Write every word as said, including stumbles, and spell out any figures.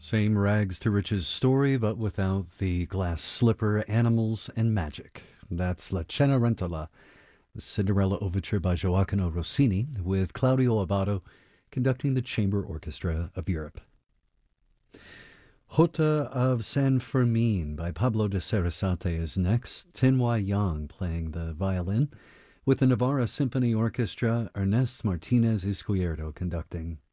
Same rags to riches story, but without the glass slipper, animals, and magic. That's La Cenerentola, the Cinderella Overture by Gioacchino Rossini, with Claudio Abbado conducting the Chamber Orchestra of Europe. Jota of San Fermin by Pablo de Sarasate is next. Tenhua Yang playing the violin, with the Navarra Symphony Orchestra, Ernest Martinez Izquierdo conducting.